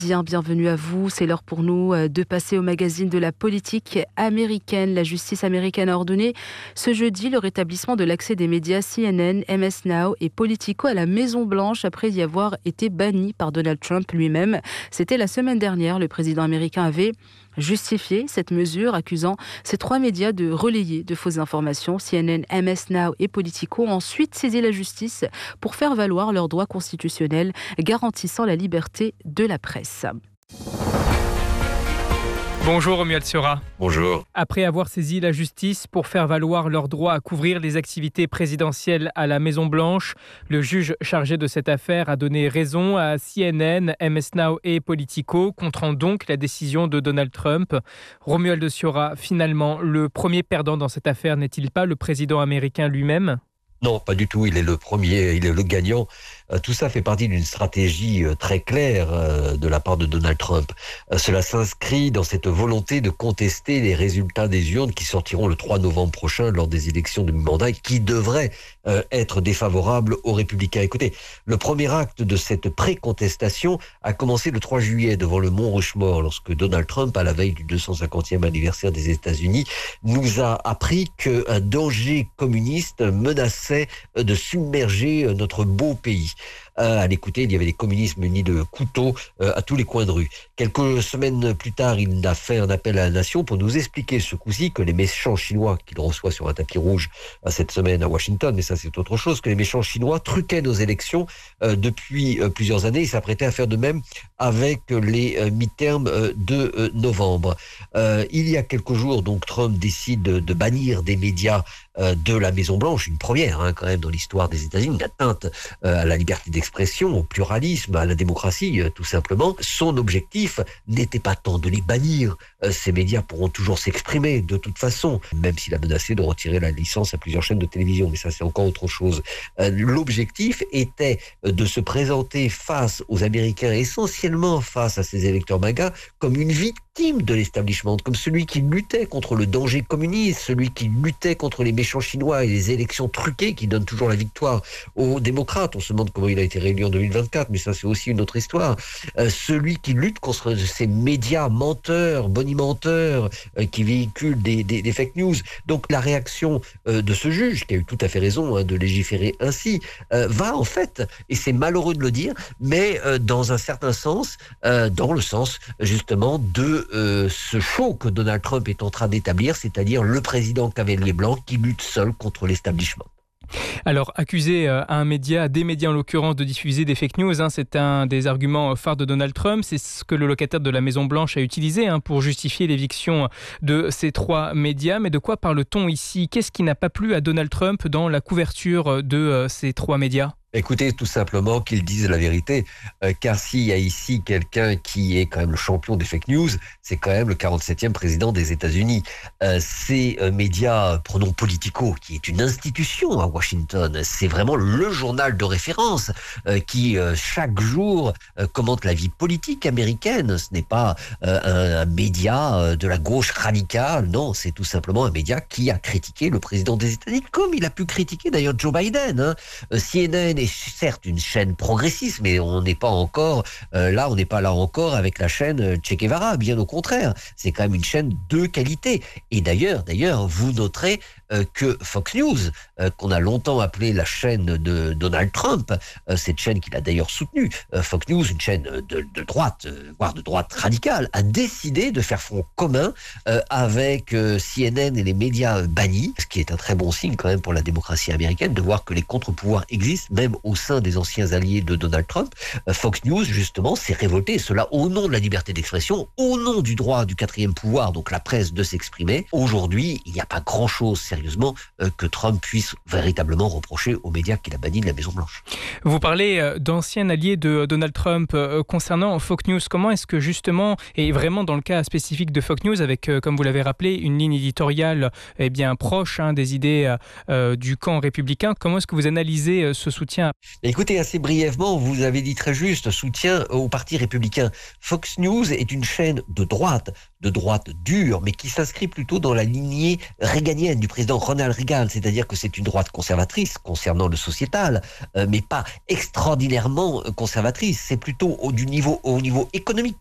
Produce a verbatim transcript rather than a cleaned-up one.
Bien, bienvenue à vous. C'est l'heure pour nous de passer au magazine de la politique américaine. La justice américaine a ordonné ce jeudi le rétablissement de l'accès des médias C N N, M S Now et Politico à la Maison-Blanche après y avoir été banni par Donald Trump lui-même. C'était la semaine dernière. Le président américain avait justifié cette mesure, accusant ces trois médias de relayer de fausses informations. C N N, M S Now et Politico ont ensuite saisi la justice pour faire valoir leurs droits constitutionnels garantissant la liberté de la presse. Bonjour Romuald Siora. Bonjour. Après avoir saisi la justice pour faire valoir leur droit à couvrir les activités présidentielles à la Maison-Blanche, le juge chargé de cette affaire a donné raison à C N N, M S Now et Politico, contrant donc la décision de Donald Trump. Romuald Siora, finalement, le premier perdant dans cette affaire n'est-il pas le président américain lui-même ? Non, pas du tout. Il est le premier, il est le gagnant. Tout ça fait partie d'une stratégie très claire de la part de Donald Trump. Cela s'inscrit dans cette volonté de contester les résultats des urnes qui sortiront le trois novembre prochain lors des élections de mi-mandat et qui devraient être défavorables aux républicains. Écoutez, le premier acte de cette pré-contestation a commencé le trois juillet devant le Mont Rushmore lorsque Donald Trump, à la veille du deux cent cinquantième anniversaire des États-Unis, nous a appris qu'un danger communiste menaçait de submerger notre beau pays. Euh, à l'écouter, il y avait des communistes munis de couteaux euh, à tous les coins de rue. Quelques semaines plus tard, il a fait un appel à la nation pour nous expliquer ce coup-ci que les méchants Chinois, qu'il reçoit sur un tapis rouge euh, cette semaine à Washington, mais ça c'est autre chose, que les méchants Chinois truquaient nos élections euh, depuis euh, plusieurs années et s'apprêtaient à faire de même avec les euh, mi-termes euh, de euh, novembre. Euh, il y a quelques jours, donc, Trump décide de, de bannir des médias euh, de la Maison-Blanche, une première hein, quand même dans l'histoire des États-Unis, une atteinte euh, à la liberté d'expression, au pluralisme, à la démocratie, euh, tout simplement. Son objectif n'était pas tant de les bannir. Euh, ces médias pourront toujours s'exprimer de toute façon, même s'il a menacé de retirer la licence à plusieurs chaînes de télévision, mais ça c'est encore autre chose. Euh, l'objectif était de se présenter face aux Américains, essentiellement face à ces électeurs MAGA, comme une victime de l'establishment, comme celui qui luttait contre le danger communiste, celui qui luttait contre les méchants chinois et les élections truquées qui donnent toujours la victoire aux démocrates. On se demande comment il a été réélu en deux mille vingt-quatre, mais ça c'est aussi une autre histoire. Euh, celui qui lutte contre ces médias menteurs, bonimenteurs, euh, qui véhiculent des, des, des fake news. Donc la réaction euh, de ce juge, qui a eu tout à fait raison hein, de légiférer ainsi, euh, va en fait, et c'est malheureux de le dire, mais euh, dans un certain sens, euh, dans le sens justement de euh, ce show que Donald Trump est en train d'établir, c'est-à-dire le président cavalier blanc qui lutte seul contre l'establishment. Alors, accuser à un média, des médias en l'occurrence, de diffuser des fake news, hein, c'est un des arguments phares de Donald Trump. C'est ce que le locataire de la Maison-Blanche a utilisé hein, pour justifier l'éviction de ces trois médias. Mais de quoi parle-t-on ici ? Qu'est-ce qui n'a pas plu à Donald Trump dans la couverture de euh, ces trois médias ? Écoutez, tout simplement qu'ils disent la vérité, euh, car s'il y a ici quelqu'un qui est quand même le champion des fake news, c'est quand même le quarante-septième président des États-Unis. Euh, ces euh, médias, prenons Politico, qui est une institution à Washington, c'est vraiment le journal de référence euh, qui euh, chaque jour euh, commente la vie politique américaine. Ce n'est pas euh, un, un média euh, de la gauche radicale, non, c'est tout simplement un média qui a critiqué le président des États-Unis, comme il a pu critiquer d'ailleurs Joe Biden. Hein. Euh, C N N est certes une chaîne progressiste, mais on n'est pas encore euh, là, on n'est pas là encore avec la chaîne Che Guevara, bien au contraire. C'est quand même une chaîne de qualité. Et d'ailleurs, d'ailleurs, vous noterez euh, que Fox News, euh, qu'on a longtemps appelé la chaîne de Donald Trump, euh, cette chaîne qu'il a d'ailleurs soutenue, euh, Fox News, une chaîne de, de droite, euh, voire de droite radicale, a décidé de faire front commun euh, avec euh, C N N et les médias bannis, ce qui est un très bon signe quand même pour la démocratie américaine, de voir que les contre-pouvoirs existent, même au sein des anciens alliés de Donald Trump. Fox News, justement, s'est révolté, et cela au nom de la liberté d'expression, au nom du droit du quatrième pouvoir, donc la presse, de s'exprimer. Aujourd'hui, il n'y a pas grand-chose, sérieusement, que Trump puisse véritablement reprocher aux médias qu'il a bannis de la Maison-Blanche. Vous parlez d'anciens alliés de Donald Trump. Concernant Fox News, comment est-ce que, justement, et vraiment dans le cas spécifique de Fox News, avec, comme vous l'avez rappelé, une ligne éditoriale eh bien, proche hein, des idées euh, du camp républicain, comment est-ce que vous analysez ce soutien ? Écoutez, assez brièvement, vous avez dit très juste, soutien au Parti républicain. Fox News est une chaîne de droite, de droite dure, mais qui s'inscrit plutôt dans la lignée réganienne du président Ronald Reagan, c'est-à-dire que c'est une droite conservatrice concernant le sociétal, euh, mais pas extraordinairement conservatrice. C'est plutôt au, du niveau, au niveau économique